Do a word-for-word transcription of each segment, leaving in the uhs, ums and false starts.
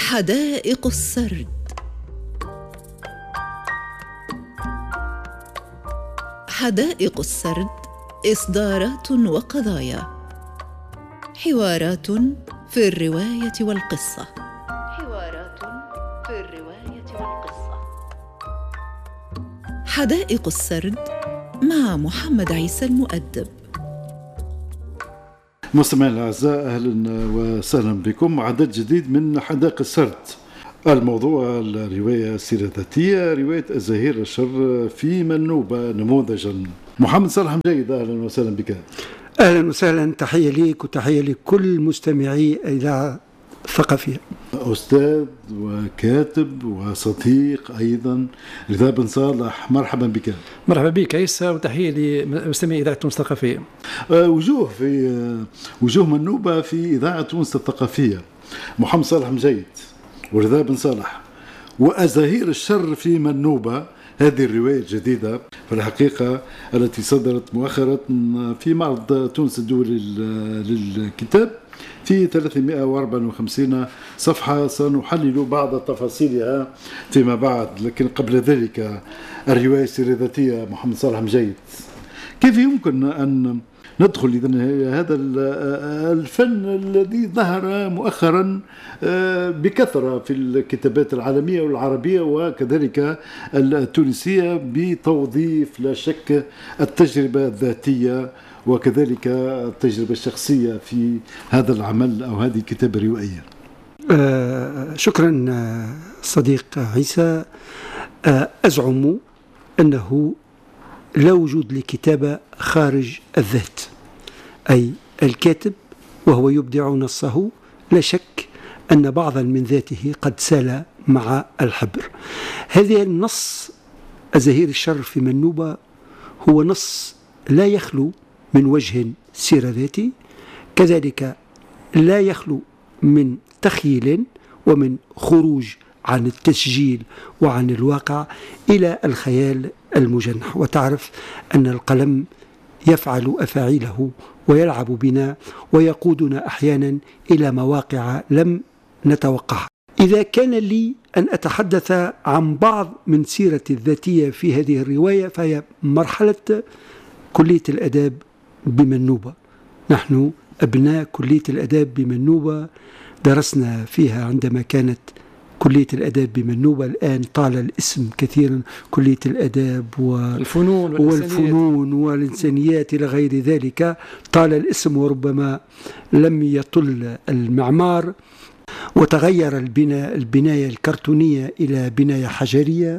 حدائق السرد. حدائق السرد إصدارات وقضايا، حوارات في الرواية والقصة. حوارات في الرواية والقصة. حدائق السرد مع محمد عيسى المؤدب. مستمعينا الأعزاء، أهلا وسهلا بكم. عدد جديد من حدائق السرد. الموضوع الرواية السيرة الذاتية، رواية الزهير الشر في منوبة نموذجا. محمد صالح مجيد، أهلا وسهلا بك. أهلا وسهلا، تحية ليك وتحية لكل مستمعي إذاعة ثقافية. أستاذ وكاتب وصديق أيضا رضا بن صالح، مرحبا بك. مرحبا بك عيسى، وتحية لمستمعي إذاعة تونس الثقافية. وجوه في وجوه منوبة في إذاعة تونس الثقافية، محمد صالح مجيد ورضا بن صالح وأزاهير الشر في منوبة. هذه الرواية الجديدة في الحقيقة التي صدرت مؤخرا في معرض تونس الدولي للكتاب في ثلاثمائة وأربعة وخمسين صفحة. سنحلل بعض تفاصيلها فيما بعد، لكن قبل ذلك الرواية السيرة الذاتية محمد صالح مجيد، كيف يمكن أن ندخل إذن هذا الفن الذي ظهر مؤخرا بكثرة في الكتابات العالمية والعربية وكذلك التونسية، بتوظيف لا شك التجربة الذاتية وكذلك التجربة الشخصية في هذا العمل أو هذه الكتابة الروائية؟ آه شكرا صديق عيسى. آه أزعم أنه لا وجود لكتابة خارج الذات، أي الكاتب وهو يبدع نصه لا شك أن بعضا من ذاته قد سال مع الحبر. هذا النص الزهير الشر في منوبة هو نص لا يخلو من وجه سيرة ذاتي، كذلك لا يخلو من تخيل ومن خروج عن التسجيل وعن الواقع إلى الخيال المجنح. وتعرف أن القلم يفعل أفاعيله ويلعب بنا ويقودنا أحيانا إلى مواقع لم نتوقعها. إذا كان لي أن أتحدث عن بعض من سيرة الذاتية في هذه الرواية، فهي مرحلة كلية الأداب بمنوبة. نحن أبناء كلية الأداب بمنوبة، درسنا فيها عندما كانت كلية الأداب بمنوبة. الآن طال الاسم كثيرا، كلية الأداب والفنون والفنون والإنسانيات إلى غير ذلك. طال الاسم وربما لم يطل المعمار، وتغير البناء البناية الكرتونية إلى بناية حجرية.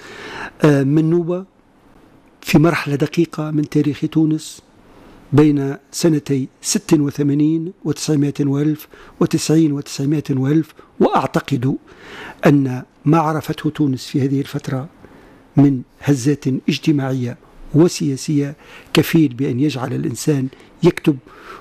منوبة في مرحلة دقيقة من تاريخ تونس بين سنتي ست وثمانين وتسعمائة وألف وتسعين وتسعمائة وألف. وأعتقد أن ما عرفته تونس في هذه الفترة من هزات اجتماعية وسياسية كفيل بأن يجعل الإنسان يكتب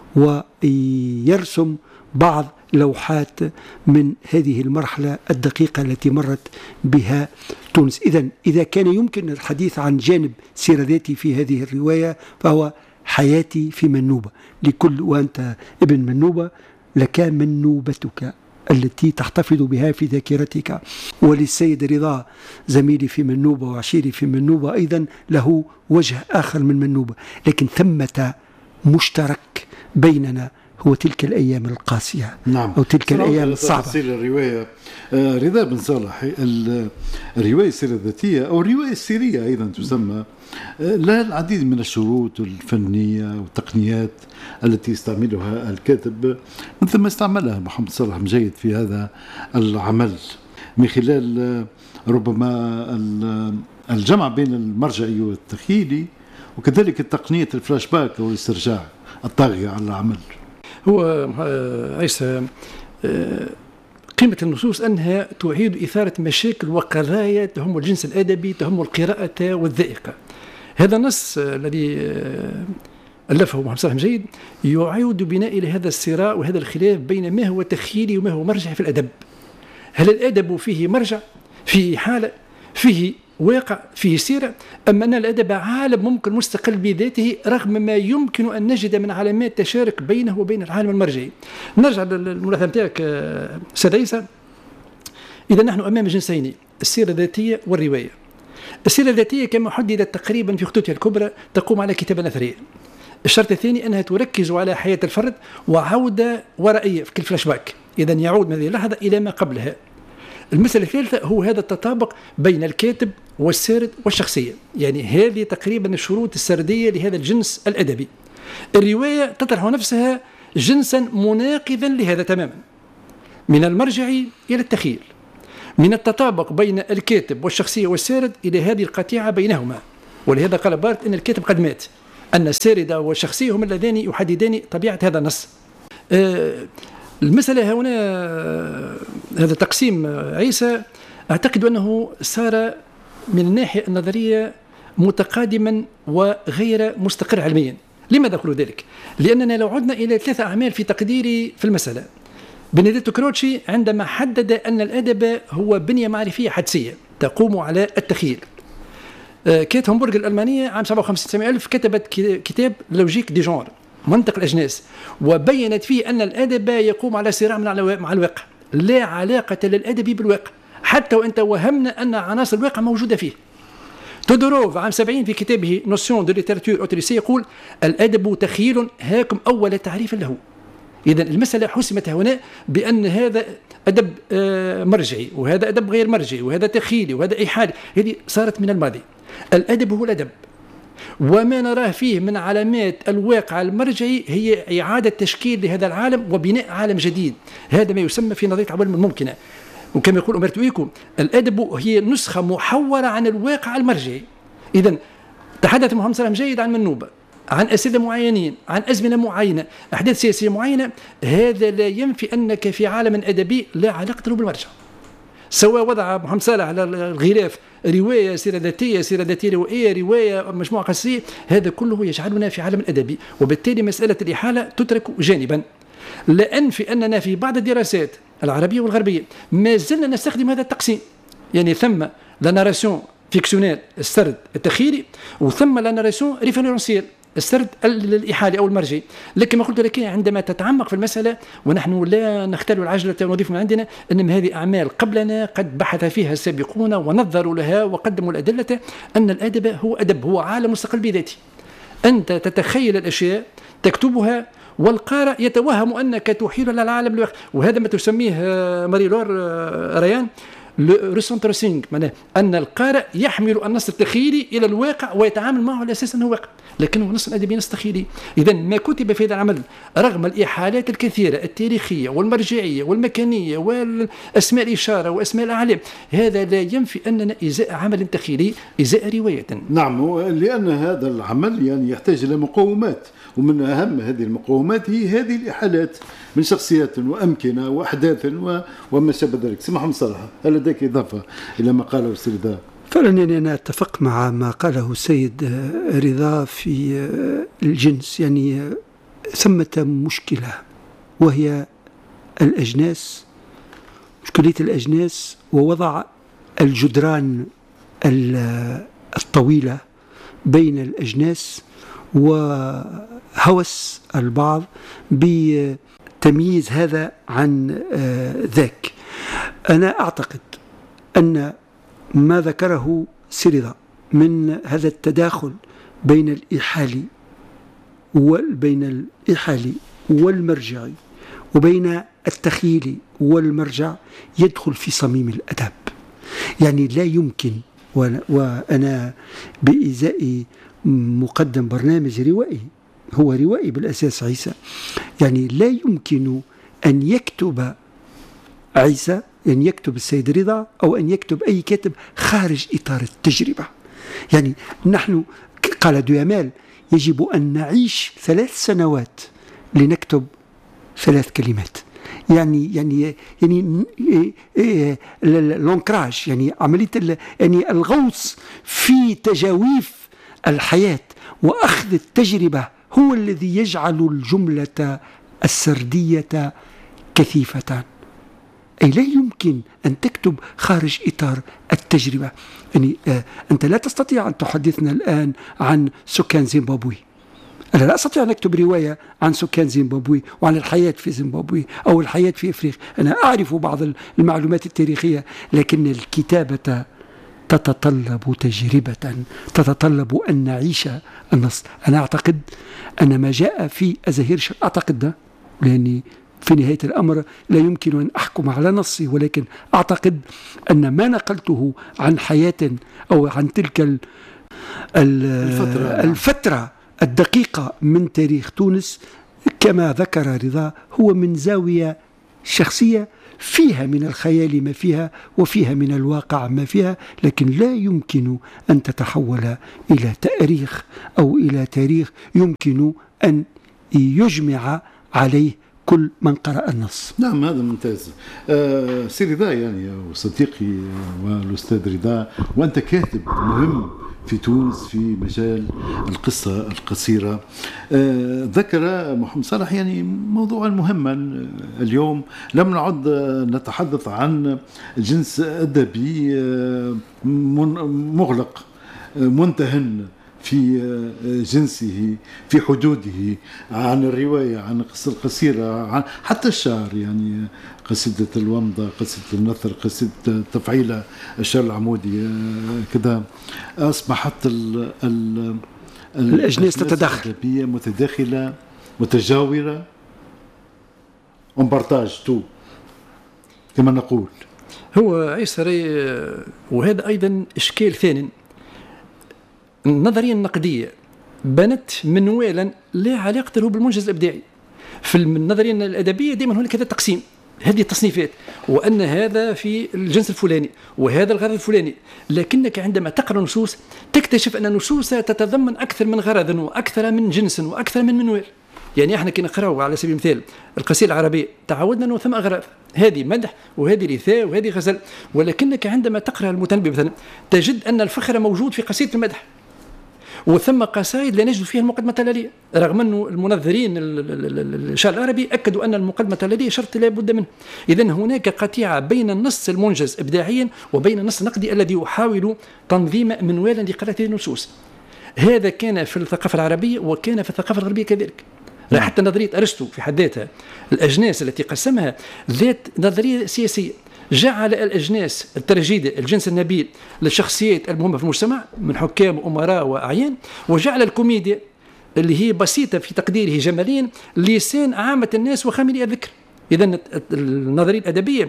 ويرسم بعض لوحات من هذه المرحلة الدقيقة التي مرت بها تونس. إذن إذا كان يمكن الحديث عن جانب سيرة ذاتي في هذه الرواية، فهو حياتي في منوبة. لكل وأنت ابن منوبة لك منوبتك التي تحتفظ بها في ذاكرتك، وللسيد رضا زميلي في منوبة وعشيري في منوبة أيضا له وجه آخر من منوبة، لكن ثمة مشترك بيننا هو تلك الأيام القاسية. نعم. أو تلك الأيام الصعبة. تفاصيل الرواية آه رضا بن صالح، الرواية السيرة الذاتية أو الرواية السيرية أيضا تسمى، آه لها العديد من الشروط الفنية والتقنيات التي يستعملها الكاتب، من ثم استعملها محمد صالح مجيد في هذا العمل من خلال آه ربما الجمع بين المرجعي والتخيلي وكذلك تقنية الفلاش باك أو الاسترجاع الطاغية على العمل. هو عيسى قيمة النصوص أنها تعيد إثارة مشاكل وقضايا تهم الجنس الأدبي، تهم القراءة والذائقة. هذا النص الذي ألفه محمد صالح مجيد يعيد بناء إلى هذا الصراع وهذا الخلاف بين ما هو تخيلي وما هو مرجع في الأدب. هل الأدب فيه مرجع، فيه حالة، فيه واقع، فيه سيرة، أما أن الأدب عالم ممكن مستقل بذاته رغم ما يمكن أن نجد من علامات تشارك بينه وبين العالم المرجعي. نرجع للملاحظة نتاعك سيد عيسى. إذا نحن أمام جنسين، السيرة الذاتية والرواية. السيرة الذاتية كما حددت تقريبا في خطوطها الكبرى تقوم على كتابة أثرية. الشرط الثاني أنها تركز على حياة الفرد وعودة ورائية في كل فلاش باك، إذا يعود من هذه اللحظة إلى ما قبلها. المسألة الثالثة هو هذا التطابق بين الكاتب والسارد والشخصية، يعني هذه تقريبا الشروط السردية لهذا الجنس الأدبي. الرواية تطرح نفسها جنسا مناقضا لهذا تماما، من المرجع إلى التخيل، من التطابق بين الكاتب والشخصية والسارد إلى هذه القطيعة بينهما. ولهذا قال بارت أن الكاتب قد مات، أن السارد والشخصية هم اللذان يحددان طبيعة هذا النص. آه المسألة هنا هذا تقسيم عيسى أعتقد أنه صار من الناحية النظرية متقادما وغير مستقر علميا. لماذا أقول ذلك؟ لأننا لو عدنا إلى ثلاثة أعمال في تقديري في المسألة. بنديتو كروتشي عندما حدد أن الأدب هو بنية معرفية حدسية تقوم على التخيل. كيت هومبورغ الألمانية عام سبعة وخمسين تسعمائة ألف كتبت كتاب لوجيك دي جونر، منطق الأجناس، وبينت فيه أن الأدب يقوم على صراع مع الواقع، لا علاقة للأدب بالواقع، حتى وإن توهمنا أن عناصر الواقع موجودة فيه. تودوروف عام سبعين في كتابه نوسيون دو ليتراتور أوتريسي يقول الأدب تخيل، هاكم أول تعريف له. إذن المسألة حسمت هنا بأن هذا أدب مرجعي وهذا أدب غير مرجعي وهذا تخيلي وهذا إيحالي، هذه صارت من الماضي. الأدب هو الأدب، وما نراه فيه من علامات الواقع المرجعي هي إعادة تشكيل لهذا العالم وبناء عالم جديد. هذا ما يسمى في نظرية العوالم الممكنة. وكما يقول أمرتو إيكو الأدب هي نسخة محورة عن الواقع المرجعي. إذن تحدث محمد صالح مجيد عن منوبة، عن أسئلة معينين، عن أزمنة معينة، أحداث سياسية معينة، هذا لا ينفي أنك في عالم أدبي لا علاقة له بالمرجع. سواء وضع محمد صالح على الغلاف رواية سيرة ذاتية، سيرة ذاتية روائية، رواية مجموعة قصصية، هذا كله يجعلنا في عالم أدبي، وبالتالي مسألة الإحالة تترك جانبا. لا أنفي أننا في بعض الدراسات العربية والغربية ما زلنا نستخدم هذا التقسيم، يعني ثم لا ناراسيون فيكسيونيل السرد التخيلي، وثم لا ناراسيون ريفيرونسيال السرد الإحالي أو المرجعي. لكن ما قلت لك عندما تتعمق في المسألة ونحن لا نختل العجلة ونضيف من عندنا، أن هذه أعمال قبلنا قد بحث فيها السابقون ونظروا لها وقدموا الأدلة أن الأدب هو أدب، هو عالم مستقل بذاته. أنت تتخيل الأشياء تكتبها والقارئ يتوهم أنك تحيل على العالم الواقع، وهذا ما تسميه ماري لور ريان ريسونترسينغ، معناه أن القارئ يحمل النص التخيلي إلى الواقع ويتعامل معه على أساس أنه واقع، لكنه نص أدبي نص تخيلي. إذن ما كتب في هذا العمل رغم الإحالات الكثيرة التاريخية والمرجعية والمكانية والأسماء الإشارة وأسماء الأعلام، هذا لا ينفي أننا إزاء عمل تخيلي إزاء رواية. نعم، لأن هذا العمل يعني يحتاج إلى مقومات، ومن أهم هذه المقومات هي هذه الإحالات من شخصيات وأمكنة وأحداث وما شابه ذلك. سمح محمد صالح، هل لديك إضافة إلى ما قاله السيد رضا؟ فعلا أنا أتفق مع ما قاله السيد رضا في الجنس. يعني ثمة مشكلة وهي الأجناس، مشكلة الأجناس ووضع الجدران الطويلة بين الأجناس وهوس البعض بتمييز هذا عن ذاك. أنا أعتقد أن ما ذكره سيريضا من هذا التداخل بين الإيحالي وبين الإيحالي والمرجعي وبين التخيلي والمرجع يدخل في صميم الأدب. يعني لا يمكن، وأنا بإزاء مقدم برنامج روائي، هو روائي بالأساس عيسى، يعني لا يمكن أن يكتب عيسى، أن يكتب السيد رضا أو أن يكتب أي كاتب خارج إطار التجربة. يعني نحن قال دويامال يجب أن نعيش ثلاث سنوات لنكتب ثلاث كلمات. يعني يعني يعني لونكراج، يعني عملية يعني الغوص في تجاويف الحياة وأخذ التجربة هو الذي يجعل الجملة السردية كثيفة. أي لا يمكن أن تكتب خارج إطار التجربة. يعني آه أنت لا تستطيع أن تحدثنا الآن عن سكان زيمبابوي أنا لا أستطيع أن أكتب رواية عن سكان زيمبابوي وعن الحياة في زيمبابوي أو الحياة في إفريقيا. أنا أعرف بعض المعلومات التاريخية، لكن الكتابة تتطلب تجربة، تتطلب أن نعيش النص. أنا أعتقد أن ما جاء في أزاهير، أعتقد ده لأني في نهاية الأمر لا يمكن أن أحكم على نصي، ولكن أعتقد أن ما نقلته عن حياة أو عن تلك الفترة, الفترة الدقيقة من تاريخ تونس كما ذكر رضا هو من زاوية شخصية فيها من الخيال ما فيها وفيها من الواقع ما فيها، لكن لا يمكن أن تتحول إلى تاريخ أو إلى تاريخ يمكن أن يجمع عليه كل من قرأ النص. نعم هذا ممتاز. آه سي رضا يعني وصديقي والأستاذ رضا، وأنت كاتب مهم في تونس في مجال القصة القصيرة. آه ذكر محمد صالح يعني موضوعا مهما اليوم، لم نعد نتحدث عن جنس أدبي آه مغلق آه منتهن في جنسه في حدوده، عن الرواية، عن القصة القصيرة، عن حتى الشعر، يعني قصيدة الومضة، قصيدة النثر، قصيدة تفعيلة، الشعر العمودي كذا. أصبحت ال ال الأجناس تتداخل، متداخلة متجاورة، on partage tout كما نقول. هو عيسى، وهذا أيضا إشكال ثاني. النظرية النقدية بنت منوالا لا علاقة له بالمنجز الإبداعي. في النظرية الأدبية دائما هناك هذا التقسيم، هذه التصنيفات، وأن هذا في الجنس الفلاني وهذا الغرض الفلاني. لكنك عندما تقرأ النصوص تكتشف أن النصوص تتضمن أكثر من غرض وأكثر من جنس وأكثر من منوال. يعني احنا كي نقراو على سبيل المثال القصيدة العربية تعودنا أنه ثم أغراض، هذه مدح وهذه رثاء وهذه غزل، ولكنك عندما تقرأ المتنبي مثلا تجد أن الفخر موجود في قصيدة المدح، وثم قصائد لا نجد فيها المقدمة التلالية، رغم أن المنظرين الشعر العربي أكدوا أن المقدمة التلالية شرط لا بد منه. إذن هناك قطيعة بين النص المنجز إبداعيا وبين النص النقدي الذي يحاول تنظيم منوالا لقراءة النصوص. هذا كان في الثقافة العربية وكان في الثقافة الغربية كذلك. حتى نظرية أرسطو في حد ذاتها، الأجناس التي قسمها ذات نظرية سياسية، جعل الأجناس الترجيدة الجنس النبيل للشخصيات المهمة في المجتمع من حكام وأمراء وأعيان، وجعل الكوميديا اللي هي بسيطة في تقديره جماليا لسان عامة الناس وخاملي الذكر. إذن النظرية الأدبية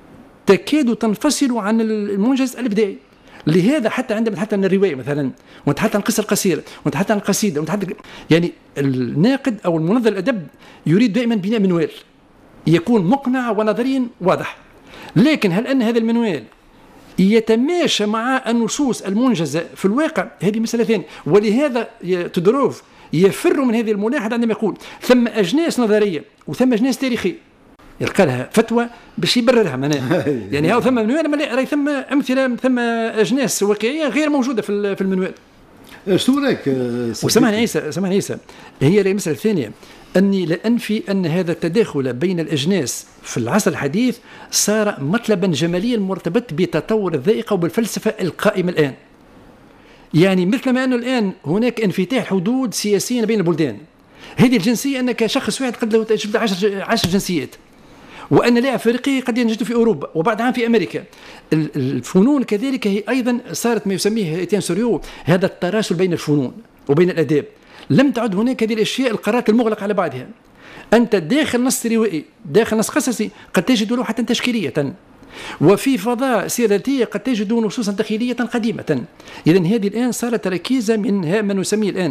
تكاد تنفصل عن المنجز الإبداعي. لهذا حتى عندما نتحدث عن الرواية مثلا، ونتحدث عن القصة القصيرة، ونتحدث عن القصيدة، ونتحدث يعني الناقد أو المنظر الأدب يريد دائما بناء منوال يكون مقنع ونظريا واضح. لكن هل أن هذا المنوال يتماشى مع النصوص المنجزة في الواقع؟ هذه مسألة ثانية. ولهذا تودروف يفر من هذه الملاحظة عندما يقول ثم أجناس نظرية وثم أجناس تاريخية، يلقى لها فتوى باش يبررها معناها. يعني هاو ثم منوال، راي ثم أمثلة، ثم أجناس واقعية غير موجودة في في المنوال. شو رايك؟ وسمعني عيسى، سمعني عيسى، هي المسألة الثانية أني لا أنفي أن هذا التداخل بين الأجناس في العصر الحديث صار مطلبا جماليا مرتبط بتطور الذائقة وبالفلسفة القائمة الآن. يعني مثلما أنه الآن هناك انفتاح حدود سياسية بين البلدان، هذه الجنسية أنك شخص واحد قد له تجد عشر, عشر جنسيات، وأن لاعب فريقي قد ينجد في أوروبا وبعد عام في أمريكا. الفنون كذلك هي أيضا صارت ما يسميه إتيان سوريو هذا التراسل بين الفنون وبين الأداب. لم تعد هناك هذه الأشياء القارات المغلقة على بعضها. أنت داخل نص روائي، داخل نص قصصي قد تجد لوحة تشكيلية، وفي فضاء سيرتي قد تجد نصوصا داخلية قديمة. إذن هذه الآن صارت ركيزة من ما نسميه الآن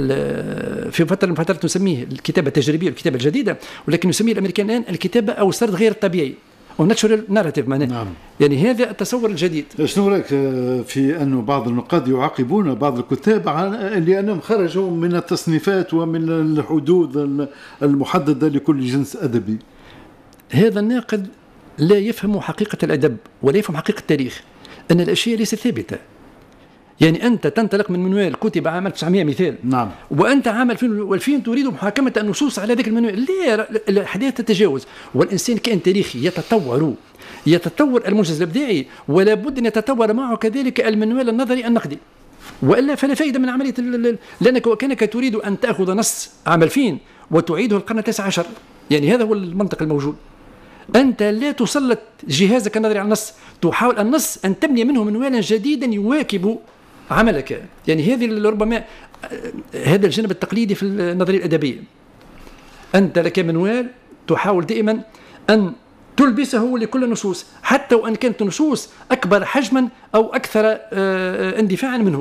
في فترة من فترات نسميه الكتابة التجريبية والكتابة الجديدة، ولكن نسميه الأمريكان الآن الكتابة أو السرد غير الطبيعي أو natural narrative معناه. نعم. يعني هذا التصور الجديد. شنو رأيك في أنه بعض النقاد يعاقبون بعض الكتاب لأنهم خرجوا من التصنيفات ومن الحدود المحددة لكل جنس أدبي؟ هذا الناقد لا يفهم حقيقة الأدب ولا يفهم حقيقة التاريخ، أن الأشياء ليست ثابتة. يعني أنت تنطلق من منوال كتب عام ألف وتسعمائة مثال، نعم، وأنت عام ألفين تريد محاكمة النصوص على ذلك المنوال. لا، الأحداث تتجاوز، والإنسان كائن تاريخي يتطور، يتطور المنجز الإبداعي، ولا بد أن يتطور معه كذلك المنوال النظري النقدي. والا فلا فائده من عمليه، لانك وكانك تريد ان تاخذ نص عام ألفين وتعيده القرن التاسع عشر، يعني هذا هو المنطق الموجود. انت لا تسلط جهازك النظري على النص، تحاول النص ان تبني منه منوالا جديدا يواكب عملك. يعني هذه ربما هذا الجانب التقليدي في النظريه الادبيه. انت لك منوال تحاول دائما ان تلبسه لكل النصوص، حتى وان كانت النصوص اكبر حجما او اكثر اندفاعا منه.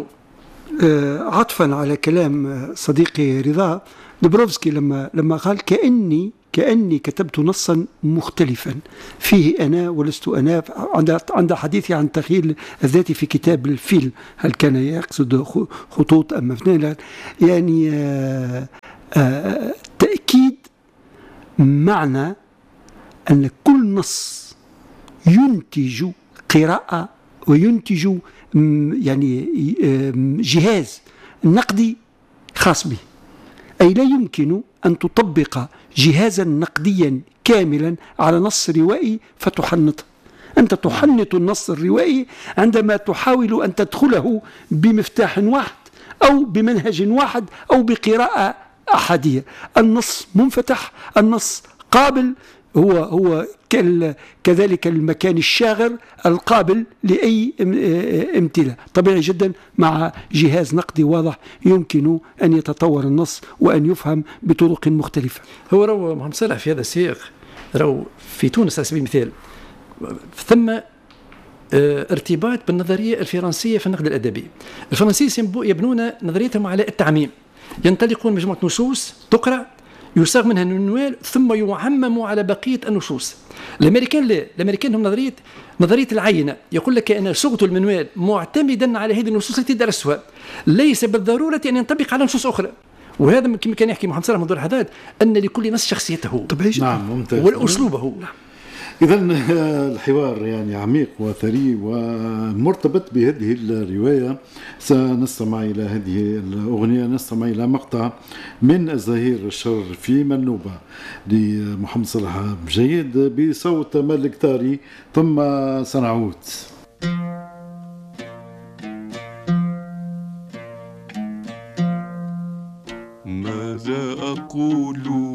عطفا على كلام صديقي رضا، دوبروفسكي لما لما قال كاني كاني كتبت نصا مختلفا فيه انا ولست انا، عند عند حديثي عن التخيل الذاتي في كتاب الفيل، هل كان يقصد خطوط ام مفنان؟ يعني آآ آآ تاكيد معنى ان كل نص ينتج قراءه وينتج يعني جهاز نقدي خاص به، أي لا يمكن أن تطبق جهازا نقديا كاملا على نص روائي فتحنطه. أنت تحنط النص الروائي عندما تحاول أن تدخله بمفتاح واحد أو بمنهج واحد أو بقراءة أحادية. النص منفتح، النص قابل، هو هو كذلك المكان الشاغر القابل لأي امتلاء طبيعي جدا مع جهاز نقدي واضح يمكن أن يتطور النص وأن يفهم بطرق مختلفة. هو رو محمد صالح في هذا السياق، رو في تونس على سبيل المثال ثم ارتباط بالنظرية الفرنسية في النقد الأدبي. الفرنسيين يبنون نظريتهم على التعميم، ينطلقون مجموعة نصوص تقرأ يصاغ منها النوال ثم يعمم على بقية النصوص. الأمريكان لا، الأمريكان هم نظرية نظرية العينة، يقول لك أنا صغت المنوال معتمدا على هذه النصوص التي درسها، ليس بالضرورة أن ينطبق على نصوص أخرى. وهذا كما كان يحكي محمد صالح منذ اللحظات أن لكل نص شخصيته نعم ممتاز والأسلوبه. نعم. إذا الحوار يعني عميق وثري ومرتبط بهذه الرواية. سنستمع إلى هذه الأغنية، نستمع إلى مقطع من الزهير الشر في منوبة لمحمد صالح مجيد بصوت مالك تاري، ثم سنعود. ماذا أقول